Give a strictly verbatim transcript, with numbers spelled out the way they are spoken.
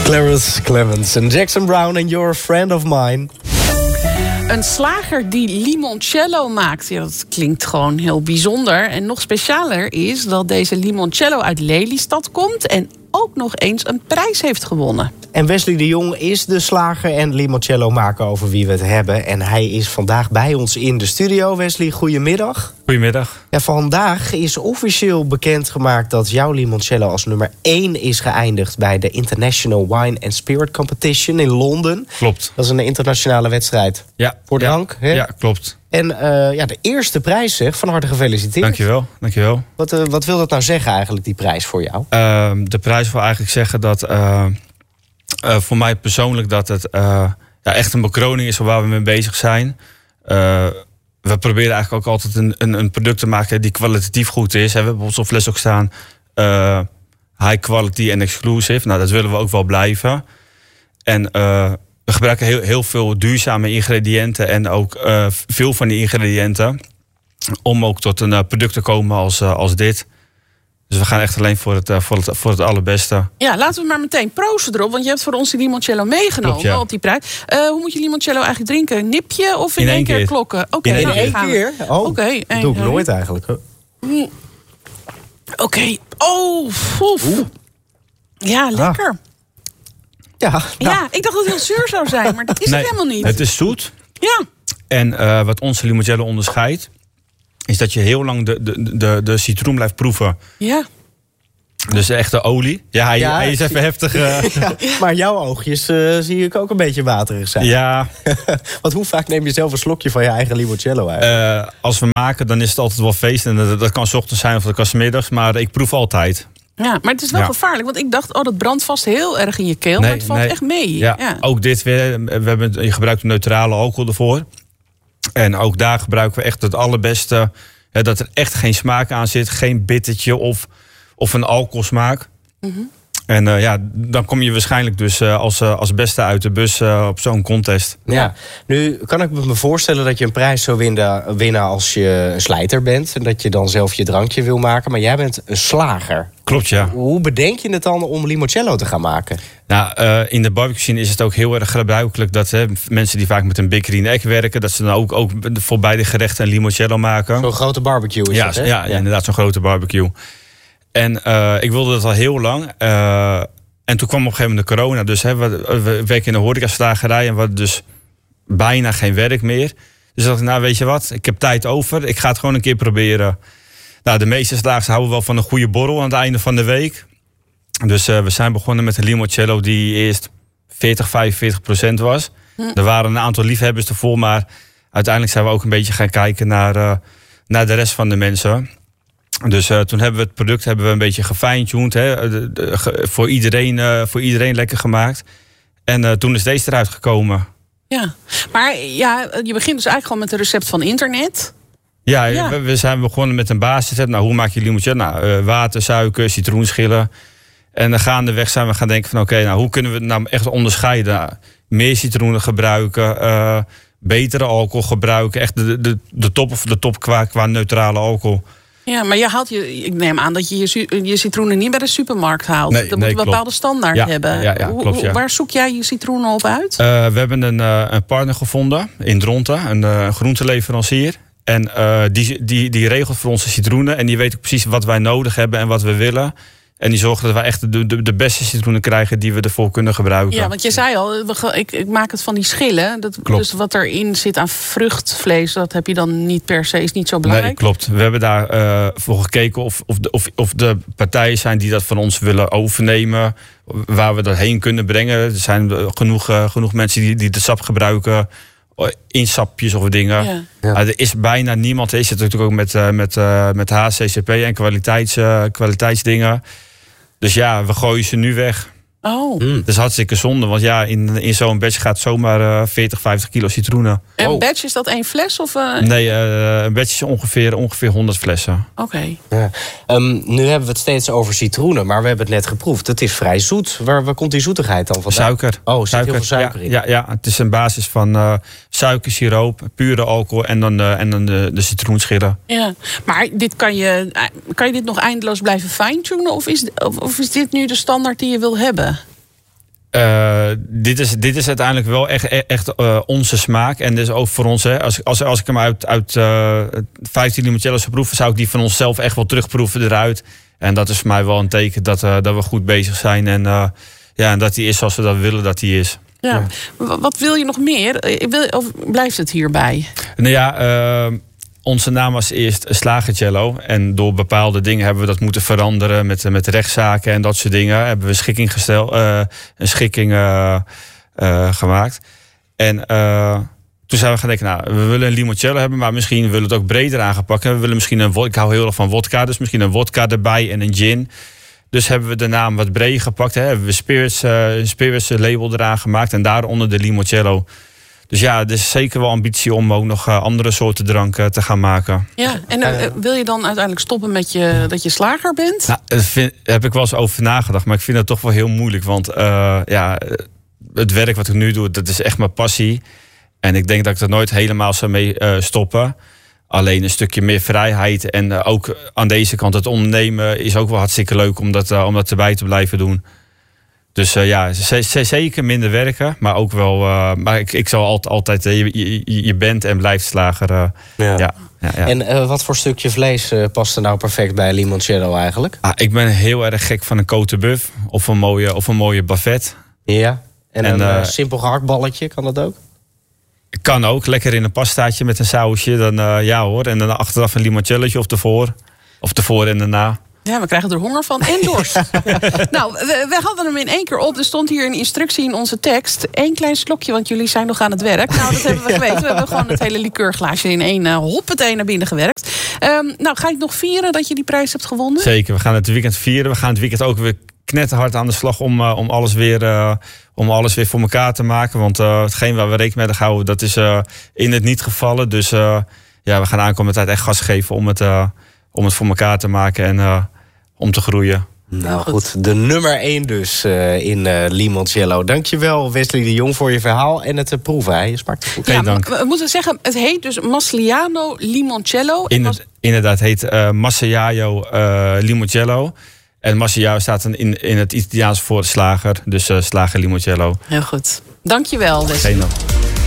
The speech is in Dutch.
Clarence Clemens en Jackson Browne en You're a Friend of Mine. Een slager die limoncello maakt. Ja, dat klinkt gewoon heel bijzonder. En nog specialer is dat deze limoncello uit Lelystad komt en ook nog eens een prijs heeft gewonnen. En Wesley de Jong is de slager en limoncello maker over wie we het hebben. En hij is vandaag bij ons in de studio. Wesley, goedemiddag. Goedemiddag. Ja, vandaag is officieel bekendgemaakt dat jouw limoncello als nummer één is geëindigd bij de International Wine and Spirit Competition in Londen. Klopt. Dat is een internationale wedstrijd Ja, voor drank. Ja, hè? ja klopt. En uh, ja, de eerste prijs, zeg. Van harte gefeliciteerd. Dankjewel. Dankjewel. Wat, uh, wat wil dat nou zeggen eigenlijk, die prijs voor jou? Uh, de prijs wil eigenlijk zeggen dat uh, uh, voor mij persoonlijk dat het uh, ja, echt een bekroning is waar we mee bezig zijn. Uh, we proberen eigenlijk ook altijd een, een, een product te maken die kwalitatief goed is. We hebben op zo'n fles ook staan uh, high quality en exclusive. Nou, dat willen we ook wel blijven. En uh, we gebruiken heel, heel veel duurzame ingrediënten en ook uh, veel van die ingrediënten om ook tot een uh, product te komen als, uh, als dit. Dus we gaan echt alleen voor het, uh, voor het, voor het allerbeste. Ja, laten we maar meteen proosten erop. Want je hebt voor ons die limoncello meegenomen. Klopt, ja. Op die prijs. Uh, hoe moet je limoncello eigenlijk drinken? Een nipje of in, in één keer, keer klokken? Oké, okay, in nou, één keer? Oh, okay, dat doe ik nooit eigenlijk. Oké. Okay. Oh, foef. Ja, lekker. Ah. Ja, nou. ja, ik dacht dat het heel zuur zou zijn, maar dat is nee, het helemaal niet. Het is zoet. Ja. En uh, wat onze limoncello onderscheidt, is dat je heel lang de, de, de, de citroen blijft proeven. Ja. Dus echte olie. Ja, hij, ja, hij is even heftig. Uh... Ja, maar jouw oogjes uh, zie ik ook een beetje waterig zijn. Ja. Want hoe vaak neem je zelf een slokje van je eigen limoncello uit? Uh, als we maken, dan is het altijd wel feest. En dat, dat kan 's ochtends zijn of dat kan 's middags. Maar ik proef altijd. Ja, maar het is wel ja. gevaarlijk. Want ik dacht, oh, dat brandt vast heel erg in je keel. Nee, maar het valt nee. echt mee. Ja, ja. Ook dit weer. We hebben, je gebruikt een neutrale alcohol ervoor. En ook daar gebruiken we echt het allerbeste. Ja, dat er echt geen smaak aan zit. Geen bittertje of, of een alcoholsmaak. Mm-hmm. En uh, ja, dan kom je waarschijnlijk dus uh, als, uh, als beste uit de bus uh, op zo'n contest. Ja, nu kan ik me voorstellen dat je een prijs zou winnen, winnen als je een slijter bent. En dat je dan zelf je drankje wil maken. Maar jij bent een slager. Klopt, ja. Hoe bedenk je het dan om limoncello te gaan maken? Nou, uh, in de barbecue scene is het ook heel erg gebruikelijk dat hè, mensen die vaak met een bakery in egg werken, dat ze dan ook, ook voor beide gerechten een limoncello maken. Zo'n grote barbecue is ja, het, hè? Ja, ja, inderdaad, zo'n grote barbecue. En uh, ik wilde dat al heel lang. Uh, en toen kwam op een gegeven moment de corona. Dus hè, we, we werken in de horecaslagerij en we hadden dus bijna geen werk meer. Dus dacht ik, nou weet je wat, ik heb tijd over. Ik ga het gewoon een keer proberen. Nou, de meeste slagers houden wel van een goede borrel aan het einde van de week. Dus uh, we zijn begonnen met een limoncello die eerst veertig, vijfenveertig procent was. Hm. Er waren een aantal liefhebbers ervoor, maar uiteindelijk zijn we ook een beetje gaan kijken naar, uh, naar de rest van de mensen. Dus uh, toen hebben we het product hebben we een beetje gefine-tuned. Hè, de, de, ge, voor, iedereen, uh, voor iedereen lekker gemaakt. En uh, toen is deze eruit gekomen. Ja, maar ja, je begint dus eigenlijk gewoon met een recept van internet. Ja, ja. We, we zijn begonnen met een basis. Nou, hoe maak je limoncello? Nou, uh, water, suiker, citroenschillen. En dan gaandeweg zijn we gaan denken van oké, okay, nou hoe kunnen we het nou echt onderscheiden? Nou, meer citroenen gebruiken, uh, betere alcohol gebruiken. Echt de, de, de top of de top qua, qua neutrale alcohol. Ja, maar je haalt je, ik neem aan dat je je, je citroenen niet bij de supermarkt haalt. Nee, dat moet nee, een klopt. bepaalde standaard ja, hebben. Ja, ja, klopt, ja. Waar zoek jij je citroenen op uit? Uh, we hebben een, uh, een partner gevonden in Dronten, een uh, groenteleverancier. En uh, die, die, die regelt voor onze citroenen. En die weet ook precies wat wij nodig hebben en wat we willen. En die zorgen dat wij echt de, de, de beste citroenen krijgen die we ervoor kunnen gebruiken. Ja, want je zei al, ik, ik maak het van die schillen. Dat, dus wat erin zit aan vruchtvlees, dat heb je dan niet per se, is niet zo belangrijk. Nee, klopt. We hebben daar uh, voor gekeken of, of, de, of, of de partijen zijn die dat van ons willen overnemen. Waar we dat heen kunnen brengen. Er zijn genoeg, uh, genoeg mensen die, die de sap gebruiken. In sapjes of dingen. Ja. Ja. Uh, er is bijna niemand. Er zit natuurlijk ook met, uh, met, uh, met H C C P en kwaliteits, uh, kwaliteitsdingen. Dus ja, we gooien ze nu weg. Oh. Mm. Dat is hartstikke zonde. Want ja, in, in zo'n batch gaat zomaar uh, veertig, vijftig kilo citroenen. En een oh. batch, is dat één fles? Of, uh... Nee, uh, een batch is ongeveer, ongeveer honderd flessen. Oké. Okay. Ja. Um, nu hebben we het steeds over citroenen, maar we hebben het net geproefd. Het is vrij zoet. Waar, waar komt die zoetigheid dan vandaan? Suiker. Oh, er zit suiker. heel veel suiker ja, in. Ja, ja, het is een basis van uh, suiker, siroop, pure alcohol en dan, uh, en dan de, de citroenschillen. Ja, maar dit kan, je, kan je dit nog eindeloos blijven fine-tunen? Of is, of, of is dit nu de standaard die je wil hebben? Uh, dit, is, dit is uiteindelijk wel echt, echt uh, onze smaak. En dus ook voor ons, hè, als, als, als ik hem uit, uit uh, vijftien limoncello's zou proeven, zou ik die van onszelf echt wel terugproeven eruit. En dat is voor mij wel een teken dat, uh, dat we goed bezig zijn. En, uh, ja, en dat die is zoals we dat willen dat die is. Ja. Ja. Wat wil je nog meer? Of blijft het hierbij? Nou ja, uh, onze naam was eerst Slagercello. En door bepaalde dingen hebben we dat moeten veranderen. Met, met rechtszaken en dat soort dingen. Hebben we schikking gesteld, uh, een schikking uh, uh, gemaakt. En uh, toen zijn we gaan denken, nou, we willen een limoncello hebben, maar misschien willen we het ook breder aangepakt. We willen misschien een, ik hou heel erg van wodka, dus misschien een wodka erbij en een gin. Dus hebben we de naam wat breder gepakt. Hè. Hebben we spirits, uh, een spirits label eraan gemaakt en daaronder de limoncello. Dus ja, er is zeker wel ambitie om ook nog uh, andere soorten dranken te gaan maken. Ja, en uh, wil je dan uiteindelijk stoppen met je, dat je slager bent? Nou, daar vind, heb ik wel eens over nagedacht, maar ik vind dat toch wel heel moeilijk. Want uh, ja, het werk wat ik nu doe, dat is echt mijn passie. En ik denk dat ik er nooit helemaal zou mee uh, stoppen. Alleen een stukje meer vrijheid. En uh, ook aan deze kant het ondernemen is ook wel hartstikke leuk om dat, uh, om dat erbij te blijven doen. Dus uh, ja, z- z- zeker minder werken. Maar ook wel, uh, maar ik, ik zal altijd, altijd uh, je, je, je bent en blijft slager. Uh, ja. Ja, ja, ja. En uh, wat voor stukje vlees uh, past er nou perfect bij limoncello eigenlijk? Ah, ik ben heel erg gek van een côte bœuf of een mooie, of een mooie buffet. Ja, en, en een uh, uh, simpel gehaktballetje, kan dat ook? Kan ook, lekker in een pastaatje met een sausje. Dan uh, ja hoor, en dan achteraf een limoncellootje of ervoor. Of ervoor en daarna. Ja, we krijgen er honger van en dorst. Nou, we, we hadden hem in één keer op. Er stond hier een instructie in onze tekst. Eén klein slokje, want jullie zijn nog aan het werk. Nou, dat hebben we geweten. We hebben gewoon het hele likeurglaasje in één uh, hoppatee naar binnen gewerkt. Um, nou, ga je het nog vieren dat je die prijs hebt gewonnen? Zeker, we gaan het weekend vieren. We gaan het weekend ook weer knetterhard aan de slag om, uh, om, alles, weer, uh, om alles weer voor elkaar te maken. Want uh, hetgeen waar we rekening mee houden, dat is uh, in het niet gevallen. Dus uh, ja, we gaan aankomende tijd echt gas geven om het, uh, om het voor elkaar te maken en uh, om te groeien. Nou goed, de nummer één dus uh, in uh, limoncello. Dankjewel Wesley de Jong voor je verhaal en het uh, proeven. Hè. Je smaakt goed. Ja, dank. We moeten zeggen, het heet dus Masliano Limoncello. In het, inderdaad, het heet uh, Masliano uh, Limoncello. En Masliano staat in, in het Italiaans voor slager. Dus uh, slager limoncello. Heel goed. Dankjewel Wesley. Geen dank.